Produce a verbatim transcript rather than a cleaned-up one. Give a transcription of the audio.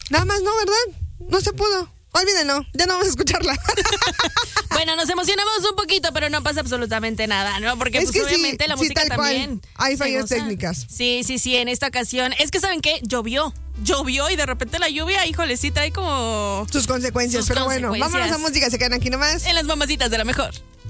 Nada más no, ¿verdad? No se pudo. Olvídenlo, ya no vamos a escucharla. Bueno, nos emocionamos un poquito, pero no pasa absolutamente nada, ¿no? Porque Es pues que obviamente sí, la sí, música tal cual. también. Hay se fallas goza. técnicas. Sí, sí, sí, en esta ocasión. Es que, ¿saben qué? Llovió. Llovió y de repente la lluvia, híjole, sí trae como... Sus consecuencias, Sus pero bueno, consecuencias. vámonos a música, se quedan aquí nomás. En las mamacitas de la mejor.